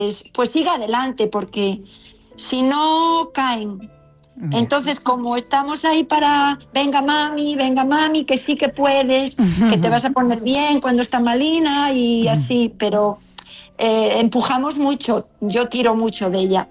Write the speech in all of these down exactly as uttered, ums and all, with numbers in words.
pues siga adelante, porque si no caen. Entonces, como estamos ahí para, venga mami, venga mami, que sí que puedes, que te vas a poner bien cuando está malina y así, pero eh, empujamos mucho, yo tiro mucho de ella.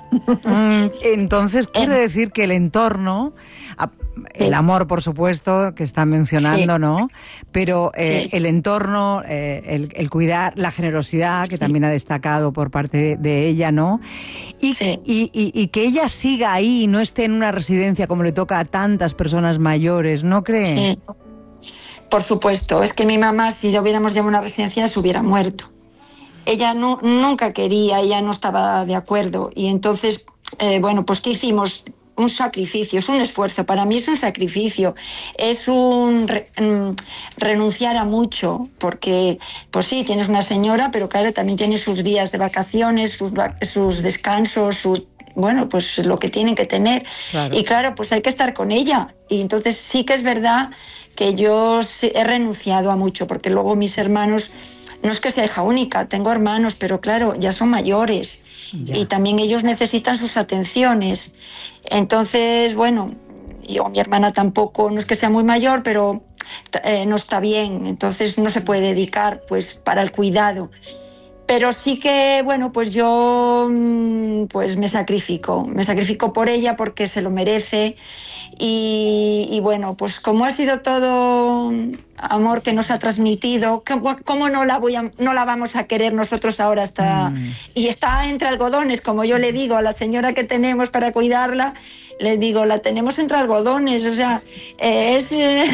Entonces, quiere decir que el entorno, el sí. amor, por supuesto, que está mencionando, sí. ¿no? Pero eh, sí. el entorno, eh, el, el cuidar, la generosidad, que sí. también ha destacado por parte de, de ella, ¿no? Y, sí. y, y, y que ella siga ahí y no esté en una residencia como le toca a tantas personas mayores, ¿no cree? Sí. Por supuesto, es que mi mamá, si lo hubiéramos llevado a una residencia, se hubiera muerto. Ella no, nunca quería, ella no estaba de acuerdo. Y entonces, eh, bueno, pues ¿qué hicimos? Un sacrificio, es un esfuerzo. Para mí es un sacrificio, es un re, renunciar a mucho, porque, pues sí, tienes una señora, pero claro, también tiene sus días de vacaciones, sus, sus descansos, su, bueno, pues lo que tienen que tener. Claro. Y claro, pues hay que estar con ella. Y entonces sí que es verdad que yo he renunciado a mucho, porque luego mis hermanos... No es que sea hija única, tengo hermanos, pero claro, ya son mayores ya. Y también ellos necesitan sus atenciones. Entonces, bueno, yo, mi hermana tampoco, no es que sea muy mayor, pero eh, no está bien, entonces no se puede dedicar pues para el cuidado. Pero sí que, bueno, pues yo pues me sacrifico, me sacrifico por ella porque se lo merece. Y, y bueno, pues como ha sido todo amor que nos ha transmitido, ¿cómo, cómo no la voy a, no la vamos a querer nosotros ahora? Hasta mm. Y está entre algodones, como yo le digo a la señora que tenemos para cuidarla, le digo, la tenemos entre algodones, o sea, eh, es eh,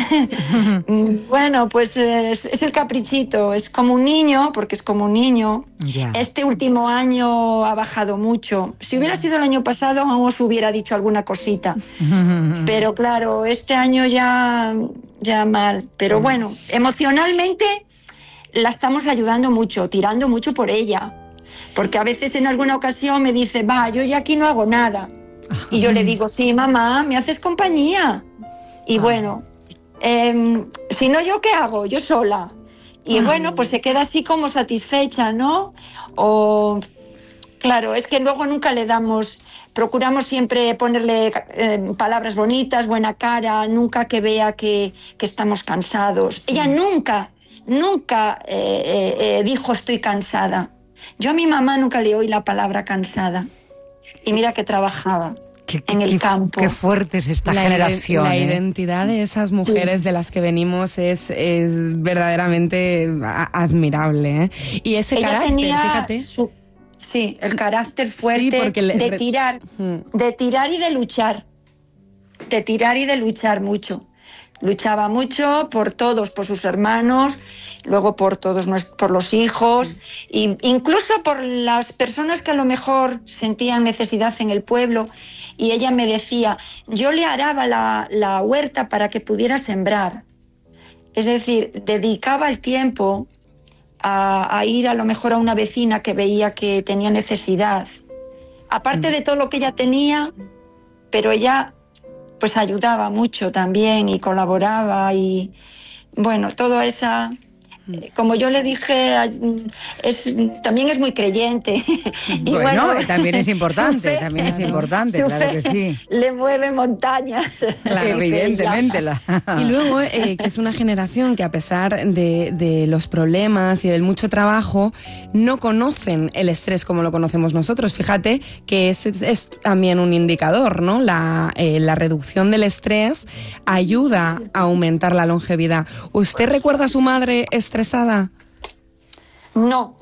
bueno, pues eh, es, es el caprichito, es como un niño, porque es como un niño. Yeah. Este último año ha bajado mucho. Si hubiera sido el año pasado, aún os hubiera dicho alguna cosita. Pero claro, este año ya, ya mal. Pero bueno, emocionalmente la estamos ayudando mucho, tirando mucho por ella. Porque a veces en alguna ocasión me dice, va, yo ya aquí no hago nada. Y yo le digo, sí, mamá, me haces compañía. Y ah. bueno, eh, si no, ¿yo qué hago? Yo sola. Y ah. bueno, pues se queda así como satisfecha, ¿no? O, claro, es que luego nunca le damos... Procuramos siempre ponerle eh, palabras bonitas, buena cara, nunca que vea que, que estamos cansados. Ella nunca, nunca eh, eh, eh, dijo estoy cansada. Yo a mi mamá nunca le oí la palabra cansada. Y mira que trabajaba qué, en el qué, campo. Qué fuerte es esta la generación. La ¿eh? identidad de esas mujeres sí. de las que venimos es, es verdaderamente admirable. ¿eh? Y ese Ella carácter, tenía fíjate... Su, sí, el carácter fuerte sí, le, de tirar, hmm. de tirar y de luchar. De tirar y de luchar mucho. Luchaba mucho por todos, por sus hermanos, luego por todos, por los hijos, e incluso por las personas que a lo mejor sentían necesidad en el pueblo. Y ella me decía, yo le araba la, la huerta para que pudiera sembrar. Es decir, dedicaba el tiempo a, a ir a lo mejor a una vecina que veía que tenía necesidad. Aparte mm. de todo lo que ella tenía, pero ella... pues ayudaba mucho también y colaboraba y bueno, toda esa, como yo le dije, es, también es muy creyente. Y bueno, bueno, también es importante, fe, también es importante, claro que sí. Le mueve montañas. Claro, evidentemente. La... Y luego, eh, que es una generación que a pesar de, de los problemas y del mucho trabajo, no conocen el estrés como lo conocemos nosotros. Fíjate que es, es también un indicador, ¿no? La, eh, la reducción del estrés ayuda a aumentar la longevidad. ¿Usted recuerda a su madre estresada? No.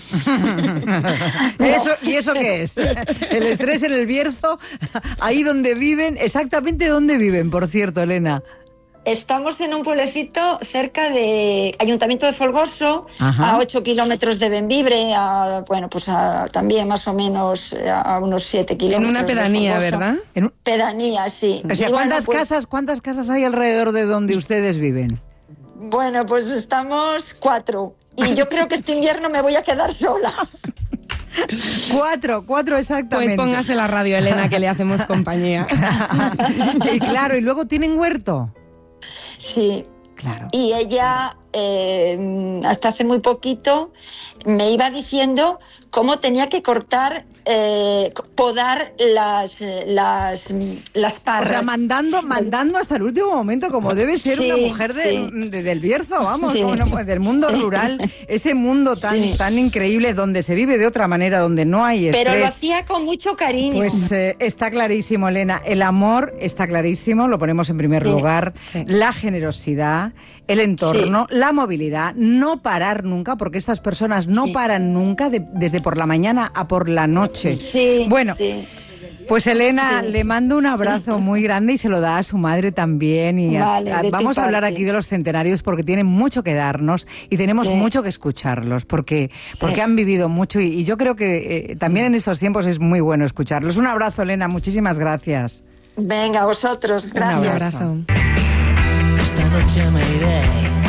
¿Eso, ¿Y eso qué es? El estrés en el Bierzo, ahí donde viven, exactamente donde viven, por cierto, Elena. Estamos en un pueblecito cerca de Ayuntamiento de Folgoso, ajá, a ocho kilómetros de Bembibre, a, bueno, pues a, también más o menos a unos siete kilómetros. En una pedanía, ¿verdad? En un... Pedanía, sí. O sea, ¿cuántas, bueno, pues... casas, ¿cuántas casas hay alrededor de donde ustedes viven? Bueno, pues estamos cuatro. Y yo creo que este invierno me voy a quedar sola. Cuatro, cuatro exactamente. Pues póngase la radio, Elena, que le hacemos compañía. Y claro, ¿y luego tienen huerto? Sí. Claro. Y ella, eh, hasta hace muy poquito, me iba diciendo cómo tenía que cortar, eh, podar las, las, las parras. O sea, mandando, mandando hasta el último momento, como debe ser sí, una mujer de, sí. de, del Bierzo, vamos, Sí. como no, pues, del mundo Sí. rural, ese mundo tan, Sí. tan increíble, donde se vive de otra manera, donde no hay estrés. Pero lo hacía con mucho cariño. Pues eh, está clarísimo, Elena. El amor está clarísimo, lo ponemos en primer Sí, lugar. sí. La generosidad, el entorno, la movilidad, no parar nunca, porque estas personas no Sí. paran nunca, de- desde por la mañana a por la noche. Sí, Bueno, sí. pues Elena, Sí. le mando un abrazo muy grande y se lo da a su madre también. Y a- Vale, a- de tu vamos a hablar parte. aquí de los centenarios porque tienen mucho que darnos y tenemos Sí. mucho que escucharlos porque, porque han vivido mucho y, y yo creo que eh, también en estos tiempos es muy bueno escucharlos. Un abrazo, Elena, muchísimas gracias. Venga, vosotros, Un Un gracias. abrazo. Esta noche me iré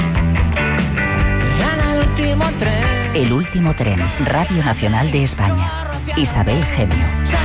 en el último tren. El último tren, Radio Nacional de España. Isabel Gemio.